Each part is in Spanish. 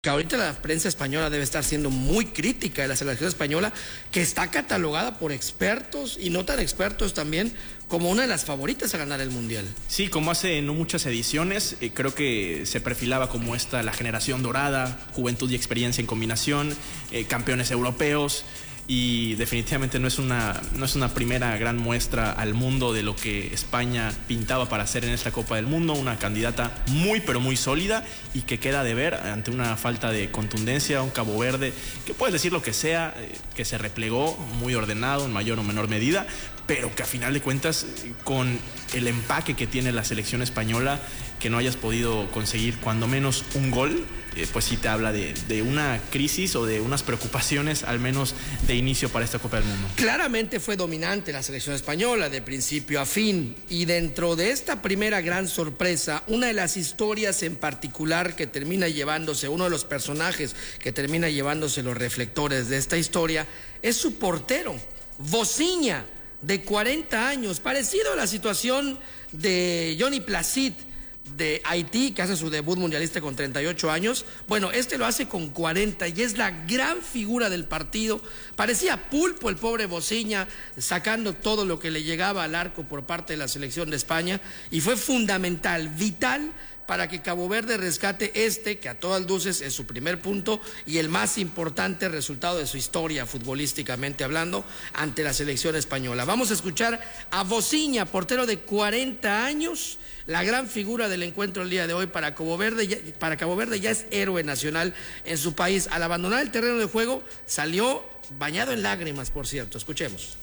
Que ahorita la prensa española debe estar siendo muy crítica de la selección española, que está catalogada por expertos y no tan expertos también como una de las favoritas a ganar el Mundial. Sí, como hace no muchas ediciones, creo que se perfilaba como la generación dorada, juventud y experiencia en combinación, campeones europeos. Y definitivamente no es una primera gran muestra al mundo de lo que España pintaba para hacer en esta Copa del Mundo, una candidata muy pero muy sólida y que queda de ver ante una falta de contundencia, un Cabo Verde que puedes decir lo que sea, que se replegó muy ordenado en mayor o menor medida, pero que a final de cuentas con el empaque que tiene la selección española, que no hayas podido conseguir cuando menos un gol, pues sí te habla de una crisis o de unas preocupaciones al menos de inicio para esta Copa del Mundo. Claramente fue dominante la selección española de principio a fin, y dentro de esta primera gran sorpresa, una de las historias en particular que termina llevándose, uno de los personajes que termina llevándose los reflectores de esta historia, es su portero, Vozinha, de 40 años, parecido a la situación de Johnny Placid de Haití, que hace su debut mundialista con 38 años. Bueno, este lo hace con 40 y es la gran figura del partido. Parecía pulpo el pobre Vozinha, sacando todo lo que le llegaba al arco por parte de la selección de España, y fue fundamental, vital, para que Cabo Verde rescate que a todas luces es su primer punto y el más importante resultado de su historia futbolísticamente hablando ante la selección española. Vamos a escuchar a Vozinha, portero de 40 años, la gran figura del encuentro el día de hoy para Cabo Verde. Para Cabo Verde ya es héroe nacional en su país. Al abandonar el terreno de juego salió bañado en lágrimas, por cierto. Escuchemos.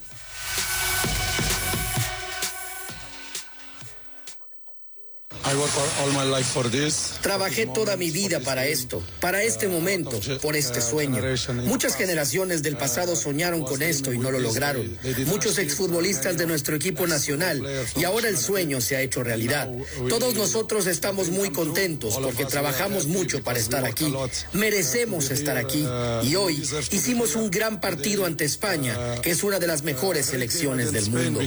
Trabajé toda mi vida para esto, para este momento, por este sueño. Muchas generaciones del pasado soñaron con esto y no lo lograron. Muchos exfutbolistas de nuestro equipo nacional, y ahora el sueño se ha hecho realidad. Todos nosotros estamos muy contentos porque trabajamos mucho para estar aquí. Merecemos estar aquí y hoy hicimos un gran partido ante España, que es una de las mejores selecciones del mundo.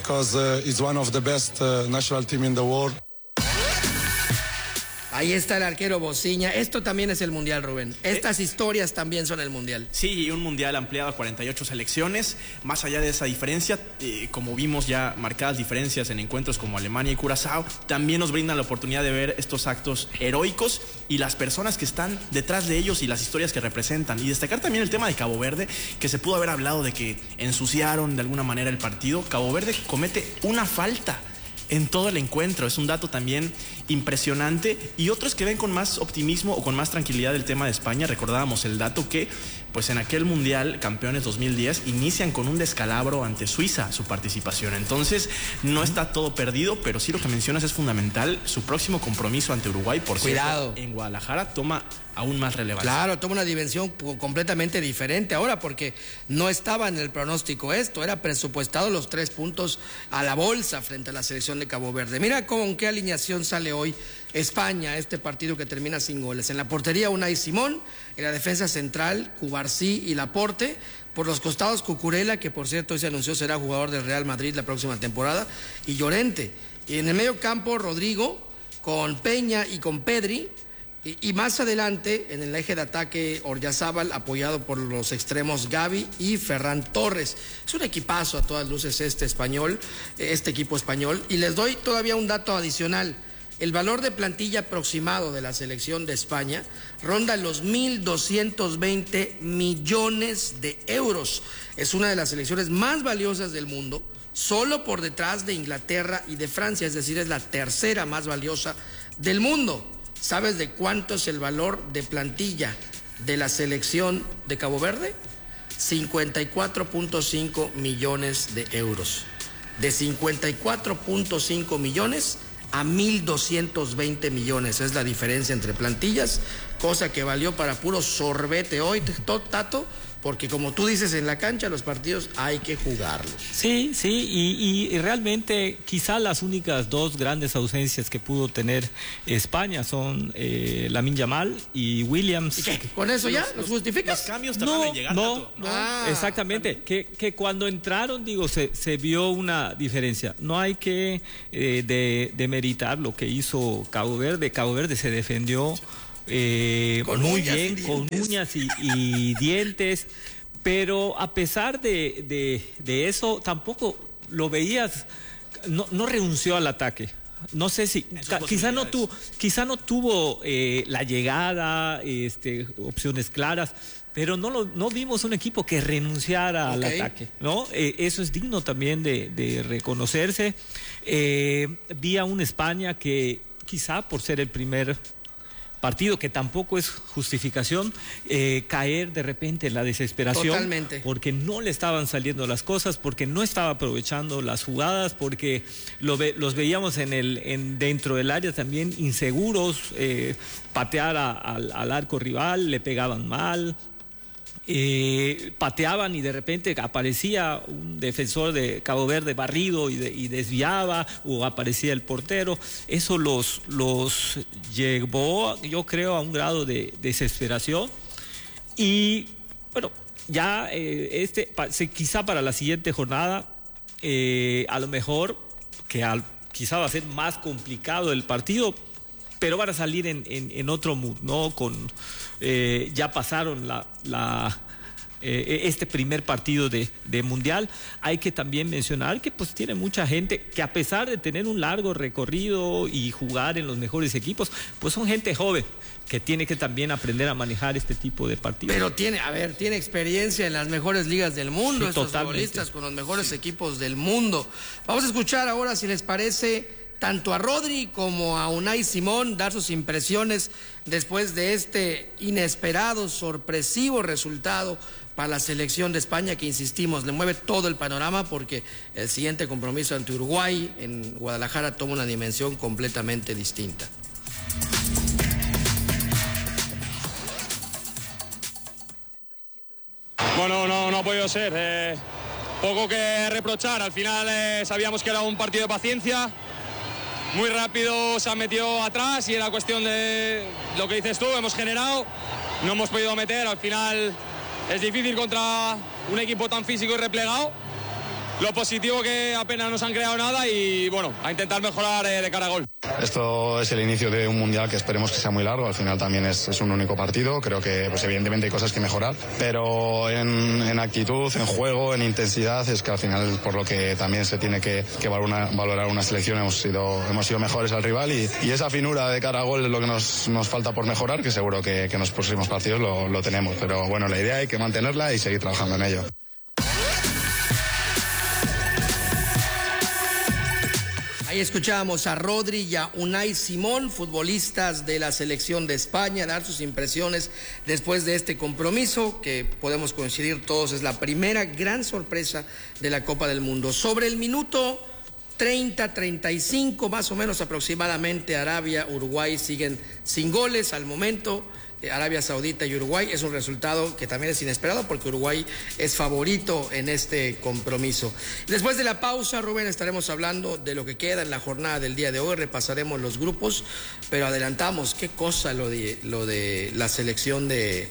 Ahí está el arquero Vozinha. Esto también es el Mundial, Rubén. Estas historias también son el Mundial. Sí, y un Mundial ampliado a 48 selecciones. Más allá de esa diferencia, como vimos ya marcadas diferencias en encuentros como Alemania y Curazao, también nos brindan la oportunidad de ver estos actos heroicos y las personas que están detrás de ellos y las historias que representan. Y destacar también el tema de Cabo Verde, que se pudo haber hablado de que ensuciaron de alguna manera el partido. Cabo Verde comete una falta en todo el encuentro. Es un dato también impresionante, y otros que ven con más optimismo o con más tranquilidad el tema de España. Recordábamos el dato que pues en aquel Mundial Campeones 2010 inician con un descalabro ante Suiza su participación. Entonces no está todo perdido, pero sí lo que mencionas es fundamental. Su próximo compromiso ante Uruguay, por cierto, en Guadalajara, toma aún más relevancia. Claro, toma una dimensión completamente diferente ahora, porque no estaba en el pronóstico esto, era presupuestado los 3 puntos a la bolsa frente a la selección de Cabo Verde. Mira con qué alineación sale hoy España, este partido que termina sin goles. En la portería, Unai Simón; en la defensa central, Cubarsí y Laporte; por los costados, Cucurella, que por cierto hoy se anunció será jugador del Real Madrid la próxima temporada, y Llorente. Y en el medio campo, Rodrigo, con Peña y con Pedri. Y más adelante, en el eje de ataque, Oryazábal, apoyado por los extremos Gavi y Ferran Torres. Es un equipazo a todas luces este equipo español. Y les doy todavía un dato adicional. El valor de plantilla aproximado de la selección de España ronda los 1.220 millones de euros. Es una de las selecciones más valiosas del mundo, solo por detrás de Inglaterra y de Francia, es decir, es la tercera más valiosa del mundo. ¿Sabes de cuánto es el valor de plantilla de la selección de Cabo Verde? 54.5 millones de euros. De 54.5 millones a 1.220 millones. Es la diferencia entre plantillas, cosa que valió para puro sorbete hoy, Tato, porque como tú dices, en la cancha los partidos hay que jugarlos. Sí, y realmente quizá las únicas 2 grandes ausencias que pudo tener España son Lamine Yamal y Williams. ¿Y qué? ¿Con eso ya los justificas? Los cambios tardan en llegar. No, exactamente. Que cuando entraron, se vio una diferencia. No hay que demeritar lo que hizo Cabo Verde. Cabo Verde se defendió muy bien, con uñas y dientes, pero a pesar de eso, tampoco lo veías, no renunció al ataque. No sé si, quizá no tuvo la llegada, opciones claras, pero no vimos un equipo que renunciara al ataque, ¿no? Eso es digno también de reconocerse. Vi a una España que quizá por ser el primer partido, que tampoco es justificación, caer de repente en la desesperación. Totalmente. Porque no le estaban saliendo las cosas, porque no estaba aprovechando las jugadas, porque los veíamos dentro del área también inseguros, patear al arco rival, le pegaban mal. Pateaban y de repente aparecía un defensor de Cabo Verde barrido y desviaba, o aparecía el portero. Eso los llevó, yo creo, a un grado de desesperación. Y bueno, ya quizá para la siguiente jornada, a lo mejor quizá va a ser más complicado el partido, pero van a salir en otro mood, ¿no? Ya pasaron este primer partido de Mundial. Hay que también mencionar que pues tiene mucha gente que, a pesar de tener un largo recorrido y jugar en los mejores equipos, pues son gente joven que tiene que también aprender a manejar este tipo de partidos. Pero tiene experiencia en las mejores ligas del mundo, sí, estos totalmente. futbolistas con los mejores equipos del mundo. Vamos a escuchar ahora, si les parece, tanto a Rodri como a Unai Simón dar sus impresiones después de este inesperado, sorpresivo resultado para la selección de España, que, insistimos, le mueve todo el panorama, porque el siguiente compromiso ante Uruguay en Guadalajara toma una dimensión completamente distinta. Bueno, no ha podido ser. Poco que reprochar. Al final sabíamos que era un partido de paciencia. Muy rápido se han metido atrás y era cuestión de lo que dices tú, hemos generado, no hemos podido meter. Al final es difícil contra un equipo tan físico y replegado. Lo positivo que apenas nos han creado nada y bueno, a intentar mejorar de cara a gol. Esto es el inicio de un mundial que esperemos que sea muy largo. Al final también es un único partido. Creo que pues evidentemente hay cosas que mejorar, pero en actitud, en juego, en intensidad, es que al final por lo que también se tiene que valorar una selección. Hemos sido mejores al rival y esa finura de cara a gol es lo que nos falta por mejorar, que seguro que en los próximos partidos lo tenemos. Pero bueno, la idea hay que mantenerla y seguir trabajando en ello. Ahí escuchábamos a Rodri y a Unai Simón, futbolistas de la selección de España, dar sus impresiones después de este compromiso, que podemos coincidir todos, es la primera gran sorpresa de la Copa del Mundo. Sobre el minuto 30-35, más o menos aproximadamente, Arabia, Uruguay siguen sin goles al momento. Arabia Saudita y Uruguay es un resultado que también es inesperado, porque Uruguay es favorito en este compromiso. Después de la pausa, Rubén, estaremos hablando de lo que queda en la jornada del día de hoy, repasaremos los grupos, pero adelantamos, qué cosa lo de la selección de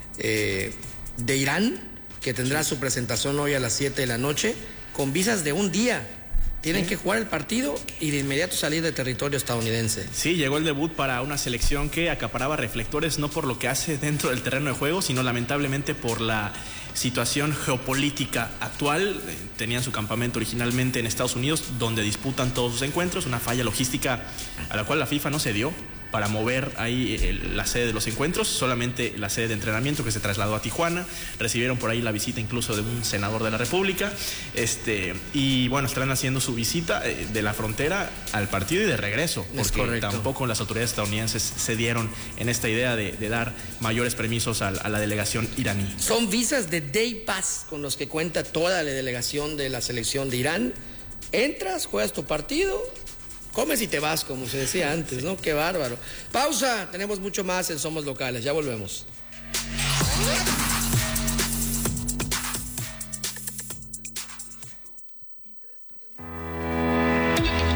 Irán, que tendrá su presentación hoy a las 7 de la noche, con visas de un día. Tienen que jugar el partido y de inmediato salir de territorio estadounidense. Sí, llegó el debut para una selección que acaparaba reflectores no por lo que hace dentro del terreno de juego, sino lamentablemente por la situación geopolítica actual. Tenían su campamento originalmente en Estados Unidos, donde disputan todos sus encuentros, una falla logística a la cual la FIFA no se dio para mover ahí la sede de los encuentros, solamente la sede de entrenamiento, que se trasladó a Tijuana. Recibieron por ahí la visita incluso de un senador de la República, y bueno, estarán haciendo su visita de la frontera al partido y de regreso, porque tampoco las autoridades estadounidenses se dieron en esta idea de dar mayores permisos a la delegación iraní. Son visas de Day Pass con los que cuenta toda la delegación de la selección de Irán. Entras, juegas tu partido, comes y te vas, como se decía antes, ¿no? Qué bárbaro. Pausa, tenemos mucho más en Somos Locales, ya volvemos.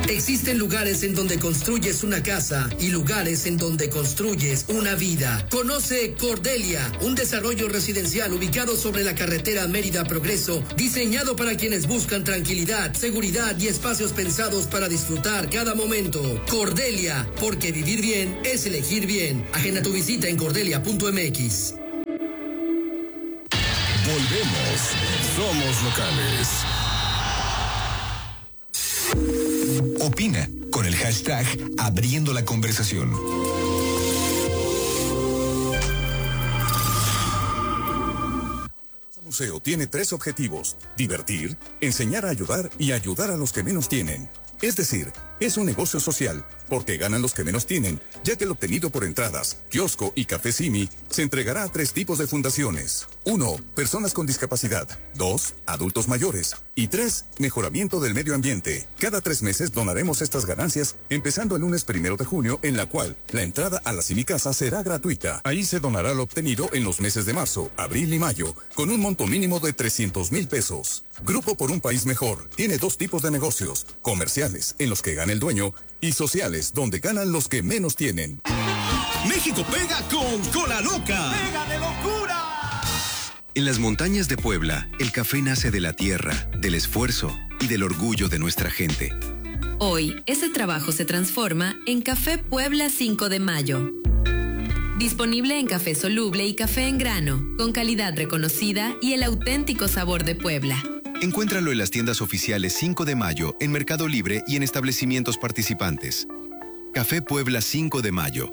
Existen lugares en donde construyes una casa y lugares en donde construyes una vida. Conoce Cordelia, un desarrollo residencial ubicado sobre la carretera Mérida-Progreso, diseñado para quienes buscan tranquilidad, seguridad y espacios pensados para disfrutar cada momento. Cordelia, porque vivir bien es elegir bien. Agenda tu visita en cordelia.mx. Volvemos. Somos locales. Opina con el hashtag Abriendo la Conversación. El museo tiene 3 objetivos: divertir, enseñar a ayudar y ayudar a los que menos tienen. Es decir, es un negocio social, porque ganan los que menos tienen, ya que el obtenido por entradas, kiosco y café Simi se entregará a 3 tipos de fundaciones. 1. Personas con discapacidad. 2. Adultos mayores. Y 3. Mejoramiento del medio ambiente. Cada 3 meses donaremos estas ganancias, empezando el lunes 1 de junio, en la cual la entrada a la Simi Casa será gratuita. Ahí se donará lo obtenido en los meses de marzo, abril y mayo, con un monto mínimo de 300,000 pesos. Grupo por un País Mejor tiene 2 tipos de negocios: comerciales, en los que gana el dueño, y sociales, donde ganan los que menos tienen. México pega con Cola Loca. ¡Pega de locura! En las montañas de Puebla, el café nace de la tierra, del esfuerzo y del orgullo de nuestra gente. Hoy, ese trabajo se transforma en Café Puebla 5 de Mayo. Disponible en café soluble y café en grano, con calidad reconocida y el auténtico sabor de Puebla. Encuéntralo en las tiendas oficiales 5 de Mayo, en Mercado Libre y en establecimientos participantes. Café Puebla 5 de Mayo.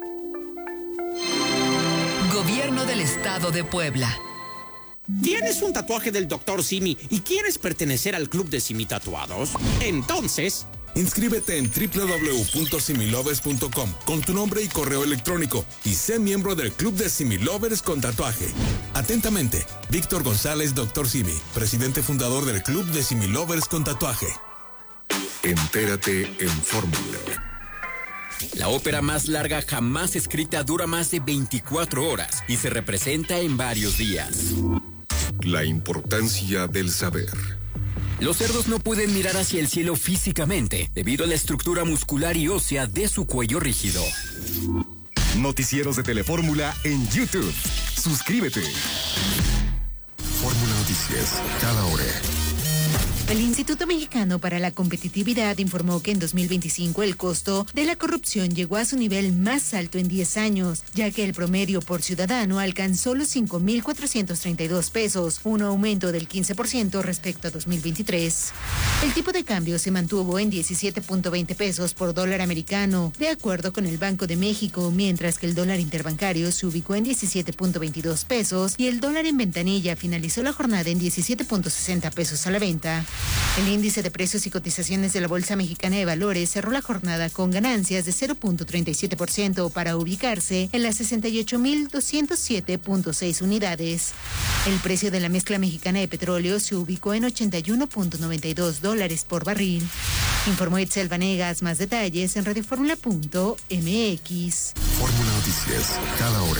Gobierno del Estado de Puebla. ¿Tienes un tatuaje del Dr. Simi y quieres pertenecer al club de Simi Tatuados? Entonces, inscríbete en www.similovers.com con tu nombre y correo electrónico y sé miembro del Club de Similovers con tatuaje. Atentamente, Víctor González, Dr. Simi, presidente fundador del Club de Similovers con tatuaje. Entérate en Fórmula. La ópera más larga jamás escrita dura más de 24 horas y se representa en varios días. La importancia del saber. Los cerdos no pueden mirar hacia el cielo físicamente debido a la estructura muscular y ósea de su cuello rígido. Noticieros de Telefórmula en YouTube. Suscríbete. Fórmula Noticias, cada hora. El Instituto Mexicano para la Competitividad informó que en 2025 el costo de la corrupción llegó a su nivel más alto en 10 años, ya que el promedio por ciudadano alcanzó los 5,432 pesos, un aumento del 15% respecto a 2023. El tipo de cambio se mantuvo en 17.20 pesos por dólar americano, de acuerdo con el Banco de México, mientras que el dólar interbancario se ubicó en 17.22 pesos y el dólar en ventanilla finalizó la jornada en 17.60 pesos a la venta. El índice de precios y cotizaciones de la Bolsa Mexicana de Valores cerró la jornada con ganancias de 0.37% para ubicarse en las 68,207.6 unidades. El precio de la mezcla mexicana de petróleo se ubicó en $81.92 por barril. Informó Itzel Vanegas. Más detalles en radioformula.mx. Fórmula Noticias, cada hora.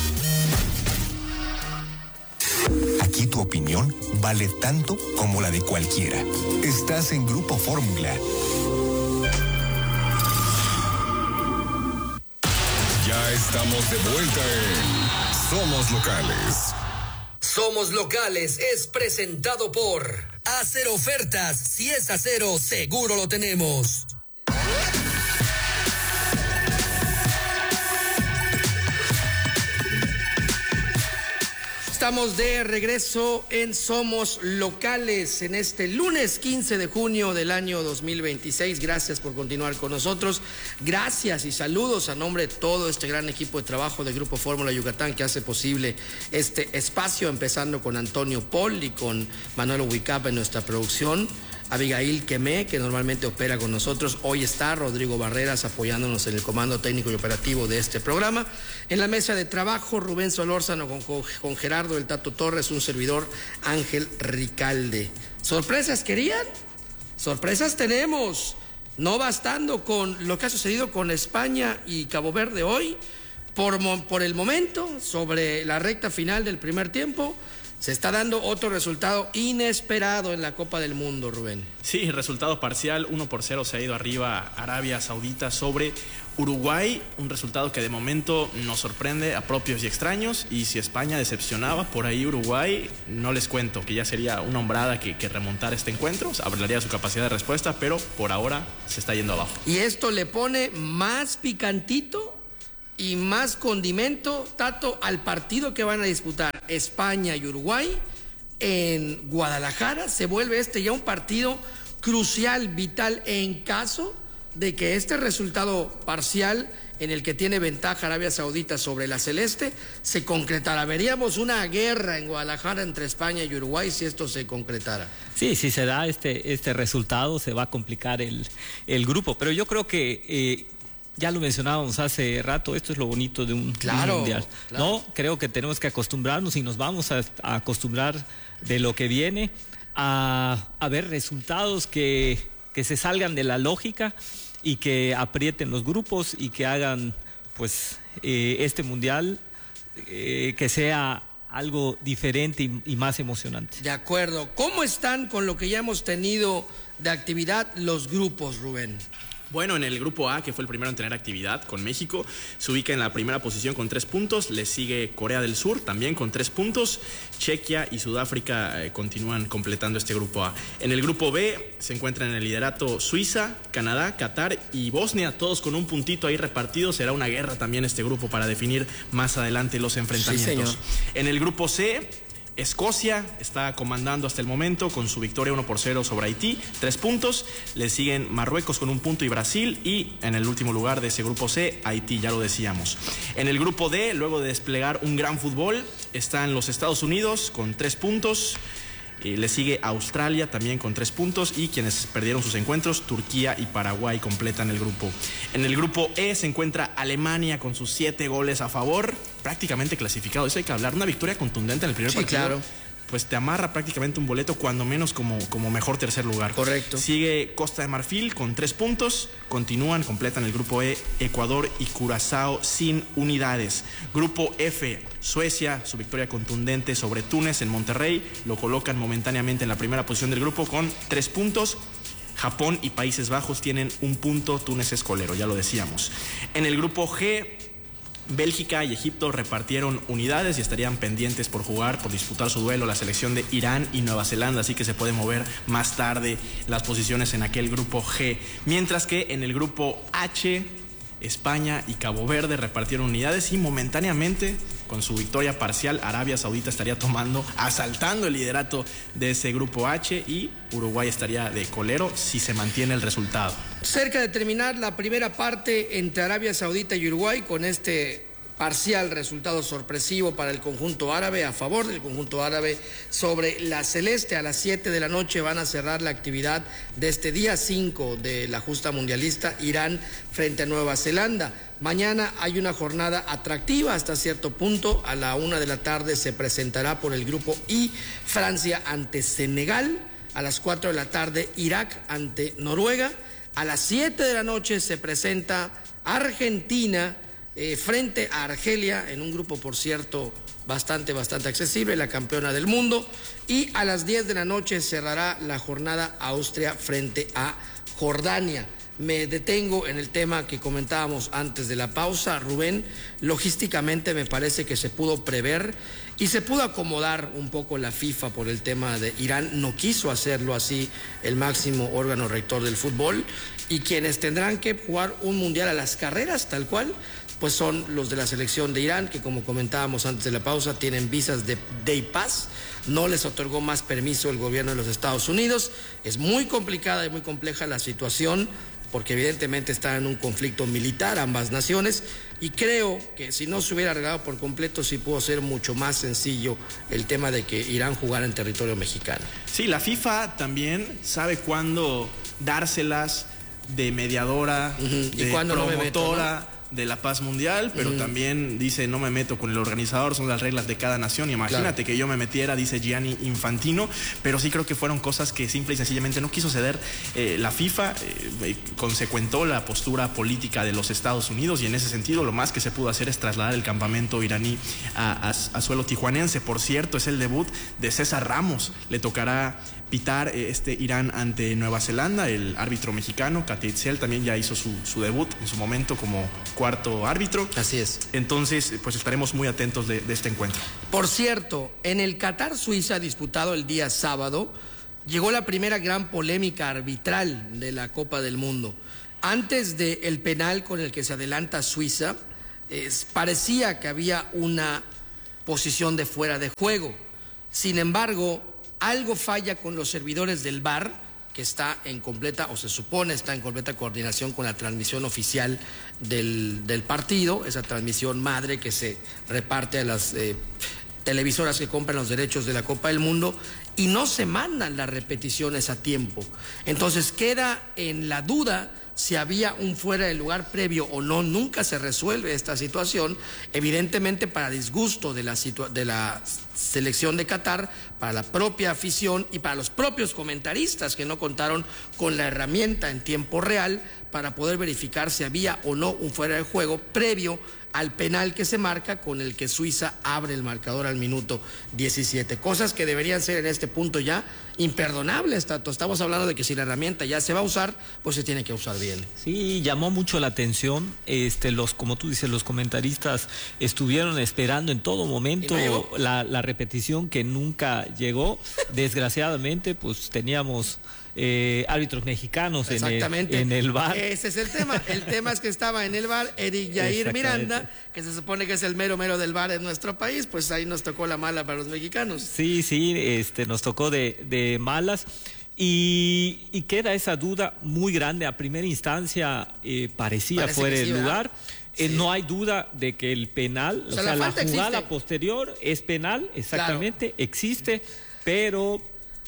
Aquí tu opinión vale tanto como la de cualquiera. Estás en Grupo Fórmula. Ya estamos de vuelta en Somos Locales. Somos Locales es presentado por Acero Ofertas. Si es acero, seguro lo tenemos. Estamos de regreso en Somos Locales en este lunes 15 de junio del año 2026. Gracias por continuar con nosotros. Gracias y saludos a nombre de todo este gran equipo de trabajo de Grupo Fórmula Yucatán que hace posible este espacio, empezando con Antonio Paul y con Manuel Huicap en nuestra producción. Abigail Quemé, que normalmente opera con nosotros. Hoy está Rodrigo Barreras apoyándonos en el comando técnico y operativo de este programa. En la mesa de trabajo, Rubén Solórzano con Gerardo El Tato Torres, un servidor, Ángel Ricalde. ¿Sorpresas querían? Sorpresas tenemos. No bastando con lo que ha sucedido con España y Cabo Verde hoy, por el momento, sobre la recta final del primer tiempo, Se está dando otro resultado inesperado en la Copa del Mundo, Rubén. Sí, resultado parcial, 1-0 se ha ido arriba Arabia Saudita sobre Uruguay, un resultado que de momento nos sorprende a propios y extraños, y si España decepcionaba, por ahí Uruguay, no les cuento, que ya sería una hombrada que remontar este encuentro, hablaría de su capacidad de respuesta, pero por ahora se está yendo abajo. Y esto le pone más picantito y más condimento, Tato, al partido que van a disputar España y Uruguay en Guadalajara. Se vuelve ya un partido crucial, vital, en caso de que este resultado parcial en el que tiene ventaja Arabia Saudita sobre la celeste se concretara. Veríamos una guerra en Guadalajara entre España y Uruguay si esto se concretara. Sí, si se da este resultado se va a complicar el grupo, pero yo creo que ya lo mencionábamos hace rato, esto es lo bonito de un mundial. Claro. No, creo que tenemos que acostumbrarnos y nos vamos a acostumbrar de lo que viene a ver resultados que se salgan de la lógica y que aprieten los grupos y que hagan pues este mundial que sea algo diferente y más emocionante. De acuerdo. ¿Cómo están con lo que ya hemos tenido de actividad los grupos, Rubén? Bueno, en el grupo A, que fue el primero en tener actividad con México, se ubica en la primera posición con 3 puntos, le sigue Corea del Sur también con 3 puntos, Chequia y Sudáfrica continúan completando este grupo A. En el grupo B se encuentran en el liderato Suiza, Canadá, Qatar y Bosnia, todos con un puntito ahí repartido. Será una guerra también este grupo para definir más adelante los enfrentamientos. Sí, en el grupo C, Escocia está comandando hasta el momento con su victoria 1-0 sobre Haití, 3 puntos. Le siguen Marruecos con 1 punto y Brasil. Y en el último lugar de ese grupo C, Haití, ya lo decíamos. En el grupo D, luego de desplegar un gran fútbol, están los Estados Unidos con 3 puntos. Le sigue Australia también con 3 puntos, y quienes perdieron sus encuentros, Turquía y Paraguay, completan el grupo. En el grupo E se encuentra Alemania con sus 7 goles a favor, prácticamente clasificado. Eso hay que hablar, una victoria contundente en el primer partido. Claro. Pues te amarra prácticamente un boleto, cuando menos como mejor tercer lugar. Correcto. Sigue Costa de Marfil con 3 puntos. Completan el grupo E, Ecuador y Curazao sin unidades. Grupo F, Suecia, su victoria contundente sobre Túnez en Monterrey, lo colocan momentáneamente en la primera posición del grupo con 3 puntos. Japón y Países Bajos tienen 1 punto, Túnez es colero, ya lo decíamos. En el grupo G, Bélgica y Egipto repartieron unidades y estarían pendientes por disputar su duelo la selección de Irán y Nueva Zelanda, así que se pueden mover más tarde las posiciones en aquel grupo G. Mientras que en el grupo H, España y Cabo Verde repartieron unidades, y momentáneamente, con su victoria parcial, Arabia Saudita estaría asaltando el liderato de ese grupo H, y Uruguay estaría de colero si se mantiene el resultado. Cerca de terminar la primera parte entre Arabia Saudita y Uruguay, con este parcial resultado sorpresivo para el conjunto árabe, a favor del conjunto árabe sobre la celeste. A las 7 de la noche van a cerrar la actividad de este día 5 de la justa mundialista, Irán frente a Nueva Zelanda. Mañana hay una jornada atractiva hasta cierto punto. A la 1 de la tarde se presentará por el grupo I, Francia ante Senegal. A las 4 de la tarde, Irak ante Noruega. A las 7 de la noche se presenta Argentina frente a Argelia, en un grupo, por cierto, bastante accesible, la campeona del mundo. Y a las 10 de la noche cerrará la jornada Austria frente a Jordania. Me detengo en el tema que comentábamos antes de la pausa, Rubén. Logísticamente me parece que se pudo prever y se pudo acomodar un poco la FIFA por el tema de Irán. No quiso hacerlo así el máximo órgano rector del fútbol, y quienes tendrán que jugar un mundial a las carreras tal cual, pues son los de la selección de Irán, que como comentábamos antes de la pausa, tienen visas de Day Pass. No les otorgó más permiso el gobierno de los Estados Unidos. Es muy complicada y muy compleja la situación, porque evidentemente están en un conflicto militar ambas naciones, y creo que si no se hubiera arreglado por completo, sí pudo ser mucho más sencillo el tema de que Irán jugara en territorio mexicano. Sí, la FIFA también sabe cuándo dárselas de mediadora, de promotora, de la paz mundial, pero también dice, no me meto con el organizador, son las reglas de cada nación. Imagínate que yo me metiera, dice Gianni Infantino, pero sí creo que fueron cosas que simple y sencillamente no quiso ceder la FIFA, consecuentó la postura política de los Estados Unidos, y en ese sentido lo más que se pudo hacer es trasladar el campamento iraní a suelo tijuanense. Por cierto, es el debut de César Ramos, le tocará pitar Irán ante Nueva Zelanda. El árbitro mexicano, Katia Itzel, también ya hizo su debut en su momento como cuarto árbitro. Así es. Entonces, pues estaremos muy atentos de este encuentro. Por cierto, en el Qatar-Suiza disputado el día sábado, llegó la primera gran polémica arbitral de la Copa del Mundo. Antes del penal con el que se adelanta Suiza, parecía que había una posición de fuera de juego. Sin embargo, algo falla con los servidores del VAR, que está en completa, o se supone está en completa coordinación con la transmisión oficial del partido, esa transmisión madre que se reparte a las televisoras que compran los derechos de la Copa del Mundo, y no se mandan las repeticiones a tiempo. Entonces queda en la duda si había un fuera de lugar previo o no. Nunca se resuelve esta situación, evidentemente para disgusto de la selección de Qatar, para la propia afición y para los propios comentaristas que no contaron con la herramienta en tiempo real para poder verificar si había o no un fuera de juego previo al penal que se marca, con el que Suiza abre el marcador al minuto 17. Cosas que deberían ser en este punto ya imperdonables, Tato. Estamos hablando de que si la herramienta ya se va a usar, pues se tiene que usar bien. Sí, llamó mucho la atención. Como tú dices, los comentaristas estuvieron esperando en todo momento la repetición, que nunca llegó. Desgraciadamente, pues teníamos árbitros mexicanos en el VAR. Ese es el tema. El tema es que estaba en el VAR Eric Jair Miranda, que se supone que es el mero del VAR en nuestro país. Pues ahí nos tocó la mala para los mexicanos. Sí, nos tocó de malas. Y queda esa duda muy grande. A primera instancia parecía fuera de lugar. Sí. No hay duda de que el penal, o sea, la jugada posterior es penal, exactamente, claro, existe, pero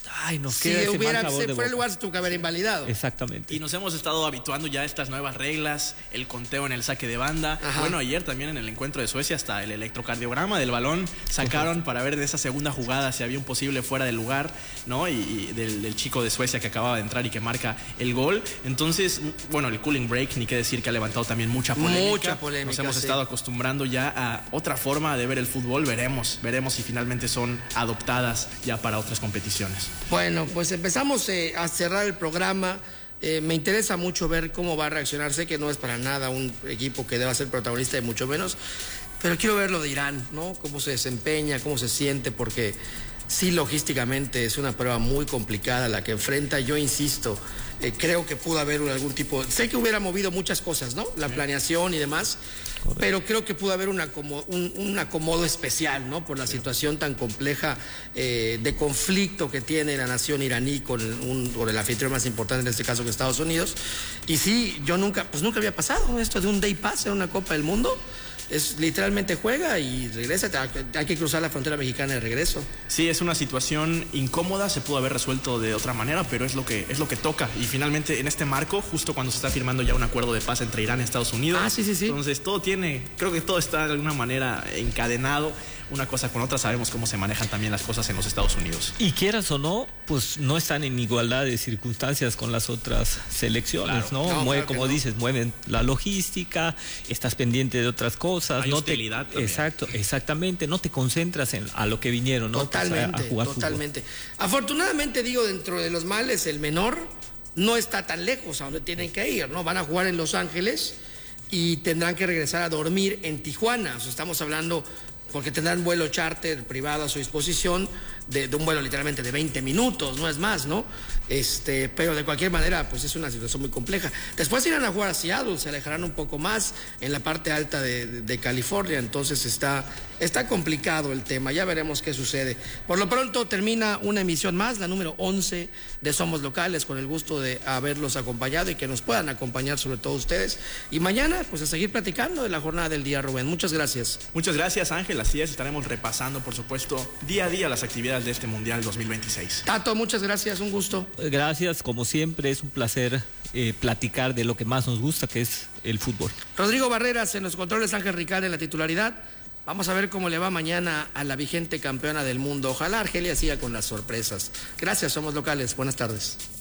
nos queda ese mal sabor de boca. Si fuera el lugar, se tuvo que haber invalidado. Exactamente. Y nos hemos estado habituando ya a estas nuevas reglas, el conteo en el saque de banda. Ajá. Bueno, ayer también en el encuentro de Suecia, hasta el electrocardiograma del balón sacaron para ver de esa segunda jugada si había un posible fuera del lugar, ¿no? Y del chico de Suecia que acababa de entrar y que marca el gol. Entonces, bueno, el cooling break, ni qué decir que ha levantado también mucha polémica. Nos hemos estado acostumbrando ya a otra forma de ver el fútbol. Veremos si finalmente son adoptadas ya para otras competiciones. Bueno, pues empezamos a cerrar el programa. Me interesa mucho ver cómo va a reaccionar. Sé que no es para nada un equipo que deba ser protagonista, y mucho menos, pero quiero ver lo de Irán, ¿no? Cómo se desempeña, cómo se siente, porque sí, logísticamente es una prueba muy complicada la que enfrenta. Yo insisto, creo que pudo haber algún tipo... Sé que hubiera movido muchas cosas, ¿no? La planeación y demás. Correcto. Pero creo que pudo haber un acomodo especial, ¿no? Por la situación tan compleja de conflicto que tiene la nación iraní con el anfitrión más importante, en este caso, que Estados Unidos. Y sí, yo nunca había pasado esto de un day pass en una Copa del Mundo. Es literalmente juega y regresa, hay que cruzar la frontera mexicana de regreso. Sí, es una situación incómoda, se pudo haber resuelto de otra manera, pero es lo que toca. Y finalmente, en este marco, justo cuando se está firmando ya un acuerdo de paz entre Irán y Estados Unidos. Sí. Entonces creo que todo está de alguna manera encadenado. Una cosa con otra, sabemos cómo se manejan también las cosas en los Estados Unidos. Y quieras o no, pues no están en igualdad de circunstancias con las otras selecciones, claro. ¿No? Como dices, mueven la logística, estás pendiente de otras cosas. Hay hostilidad también. Exactamente, no te concentras a lo que vinieron, ¿no? Totalmente, a jugar totalmente. Fútbol. Afortunadamente, dentro de los males, el menor no está tan lejos a donde tienen que ir, ¿no? Van a jugar en Los Ángeles y tendrán que regresar a dormir en Tijuana. O sea, estamos hablando... porque tendrán vuelo charter privado a su disposición, de un vuelo literalmente de 20 minutos, no es más, ¿no? Pero de cualquier manera, pues es una situación muy compleja. Después irán a jugar a Seattle, se alejarán un poco más en la parte alta de California, entonces está complicado el tema, ya veremos qué sucede. Por lo pronto termina una emisión más, la número 11 de Somos Locales, con el gusto de haberlos acompañado y que nos puedan acompañar, sobre todo ustedes. Y mañana, pues a seguir platicando de la jornada del día, Rubén. Muchas gracias. Muchas gracias, Ángel. nivel. Así es, estaremos repasando, por supuesto, día a día las actividades de este Mundial 2026. Tato, muchas gracias, un gusto. Gracias, como siempre, es un placer platicar de lo que más nos gusta, que es el fútbol. Rodrigo Barreras en los controles, Ángel Ricard en la titularidad. Vamos a ver cómo le va mañana a la vigente campeona del mundo. Ojalá Argelia siga con las sorpresas. Gracias, somos locales. Buenas tardes.